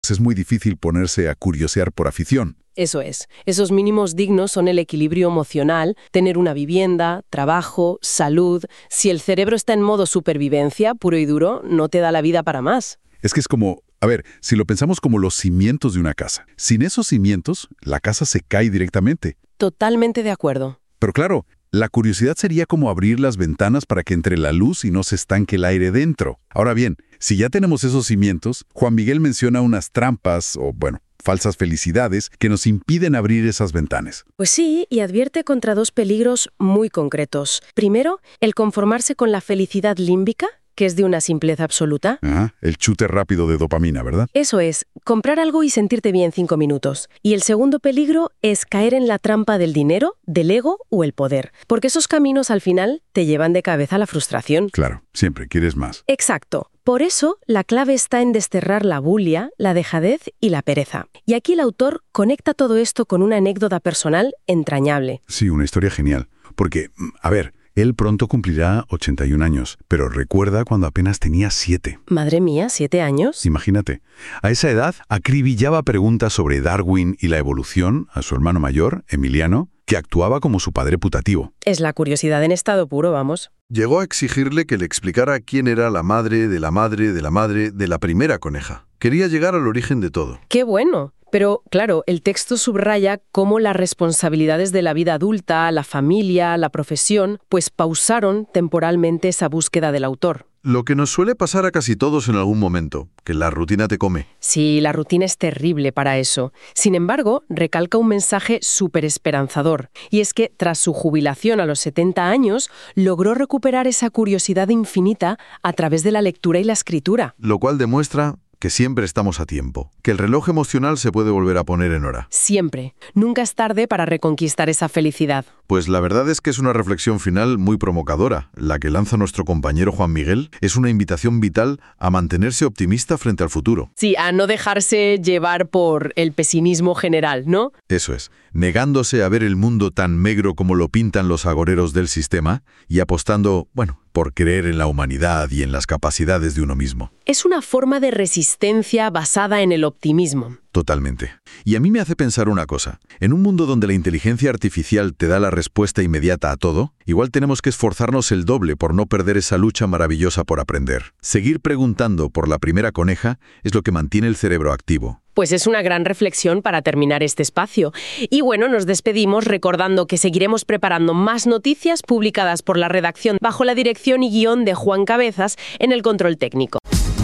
Es muy difícil ponerse a curiosear por afición. Eso es. Esos mínimos dignos son el equilibrio emocional, tener una vivienda, trabajo, salud. Si el cerebro está en modo supervivencia, puro y duro, no te da la vida para más. Es que es como, a ver, si lo pensamos como los cimientos de una casa. Sin esos cimientos, la casa se cae directamente. Totalmente de acuerdo. Pero claro, la curiosidad sería como abrir las ventanas para que entre la luz y no se estanque el aire dentro. Ahora bien, si ya tenemos esos cimientos, Juan Miguel menciona unas trampas o, falsas felicidades que nos impiden abrir esas ventanas. Pues sí, y advierte contra dos peligros muy concretos. Primero, el conformarse con la felicidad límbica, que es de una simpleza absoluta. El chute rápido de dopamina, ¿verdad? Eso es, comprar algo y sentirte bien 5 minutos. Y el segundo peligro es caer en la trampa del dinero, del ego o el poder. Porque esos caminos al final te llevan de cabeza a la frustración. Claro, siempre quieres más. Exacto. Por eso, la clave está en desterrar la bulia, la dejadez y la pereza. Y aquí el autor conecta todo esto con una anécdota personal entrañable. Sí, una historia genial. Porque, a ver, él pronto cumplirá 81 años, pero recuerda cuando apenas tenía 7. Madre mía, 7 años. Imagínate. A esa edad, acribillaba preguntas sobre Darwin y la evolución a su hermano mayor, Emiliano, que actuaba como su padre putativo. Es la curiosidad en estado puro, vamos. Llegó a exigirle que le explicara quién era la madre de la madre de la madre de la primera coneja. Quería llegar al origen de todo. ¡Qué bueno! Pero, claro, el texto subraya cómo las responsabilidades de la vida adulta, la familia, la profesión, pues pausaron temporalmente esa búsqueda del autor. Lo que nos suele pasar a casi todos en algún momento, que la rutina te come. Sí, la rutina es terrible para eso. Sin embargo, recalca un mensaje súper esperanzador. Y es que, tras su jubilación a los 70 años, logró recuperar esa curiosidad infinita a través de la lectura y la escritura. Lo cual demuestra que siempre estamos a tiempo, que el reloj emocional se puede volver a poner en hora. Siempre. Nunca es tarde para reconquistar esa felicidad. Pues la verdad es que es una reflexión final muy provocadora. La que lanza nuestro compañero Juan Miguel es una invitación vital a mantenerse optimista frente al futuro. Sí, a no dejarse llevar por el pesimismo general, ¿no? Eso es, negándose a ver el mundo tan megro como lo pintan los agoreros del sistema y apostando, por creer en la humanidad y en las capacidades de uno mismo. Es una forma de resistencia basada en el optimismo. Totalmente. Y a mí me hace pensar una cosa. En un mundo donde la inteligencia artificial te da la respuesta inmediata a todo, igual tenemos que esforzarnos el doble por no perder esa lucha maravillosa por aprender. Seguir preguntando por la primera coneja es lo que mantiene el cerebro activo. Pues es una gran reflexión para terminar este espacio. Y nos despedimos recordando que seguiremos preparando más noticias publicadas por la redacción bajo la dirección y guión de Juan Cabezas en el control técnico.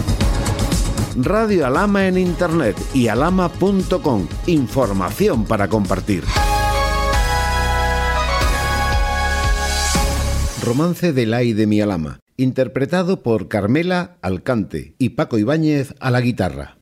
Radio Alhama en Internet y alhama.com. Información para compartir. Romance del ay de mi Alhama, interpretado por Carmela Alcante y Paco Ibáñez a la guitarra.